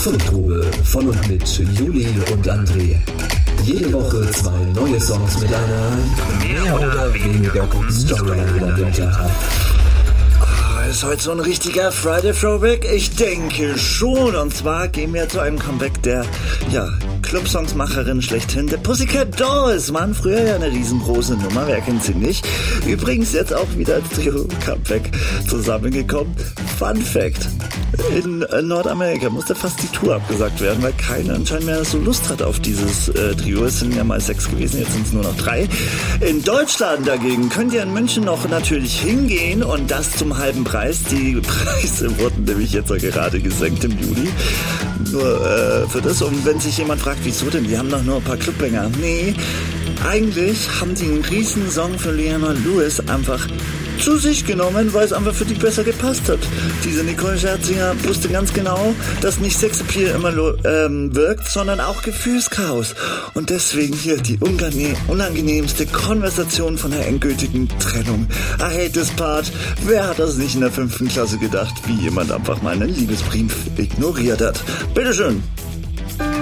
Fundgrube von und mit Juli und André. Jede Woche 2 neue Songs mit einer mehr oder weniger guten Storyline dahinter. Ist heute so ein richtiger Friday Throwback? Ich denke schon. Und zwar gehen wir zu einem Comeback der, Clubsongsmacherin schlechthin, der Pussycat Dolls. Waren früher ja eine riesengroße Nummer, wer kennt sie nicht? Übrigens jetzt auch wieder als Trio-Comeback zusammengekommen. Fun Fact: In Nordamerika musste fast die Tour abgesagt werden, weil keiner anscheinend mehr so Lust hat auf dieses Trio. Es sind ja mal 6 gewesen, jetzt sind es nur noch 3. In Deutschland dagegen könnt ihr in München noch natürlich hingehen und das zum halben Preis. Die Preise wurden nämlich jetzt gerade gesenkt im Juli. Nur für das. Und wenn sich jemand fragt, wieso denn? Die haben doch nur ein paar Clubbanger. Nee, eigentlich haben die einen riesen Song für Leona Lewis einfach zu sich genommen, weil es einfach für die besser gepasst hat. Diese Nicole Scherzinger wusste ganz genau, dass nicht Sexappeal immer wirkt, sondern auch Gefühlschaos. Und deswegen hier die unangenehmste Konversation von der endgültigen Trennung. I hate this part. Wer hat das nicht in der 5. Klasse gedacht, wie jemand einfach mal einen Liebesbrief ignoriert hat? Bitteschön.